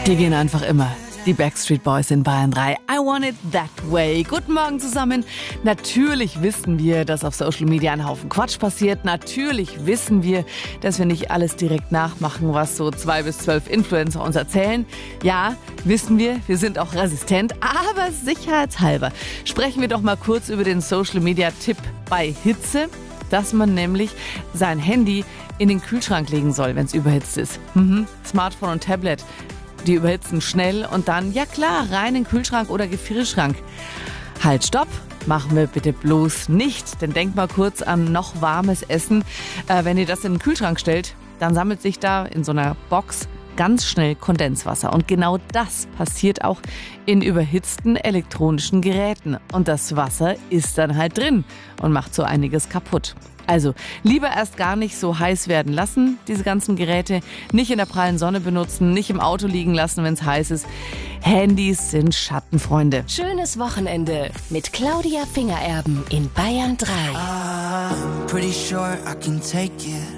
Die gehen einfach immer. Die Backstreet Boys in Bayern 3. I want it that way. Guten Morgen zusammen. Natürlich wissen wir, dass auf Social Media ein Haufen Quatsch passiert. Natürlich wissen wir, dass wir nicht alles direkt nachmachen, was so 2 bis 12 Influencer uns erzählen. Ja, wissen wir. Wir sind auch resistent. Aber sicherheitshalber sprechen wir doch mal kurz über den Social Media Tipp bei Hitze, dass man nämlich sein Handy in den Kühlschrank legen soll, wenn es überhitzt ist. Smartphone und Tablet, die überhitzen schnell und dann, ja klar, rein in den Kühlschrank oder Gefrierschrank. Halt, stopp, machen wir bitte bloß nicht, denn denkt mal kurz an noch warmes Essen. Wenn ihr das in den Kühlschrank stellt, dann sammelt sich da in so einer Box ganz schnell Kondenswasser. Und genau das passiert auch in überhitzten elektronischen Geräten. Und das Wasser ist dann halt drin und macht so einiges kaputt. Also lieber erst gar nicht so heiß werden lassen, diese ganzen Geräte. Nicht in der prallen Sonne benutzen, nicht im Auto liegen lassen, wenn es heiß ist. Handys sind Schattenfreunde. Schönes Wochenende mit Claudia Fingererben in Bayern 3. I'm pretty sure I can take it.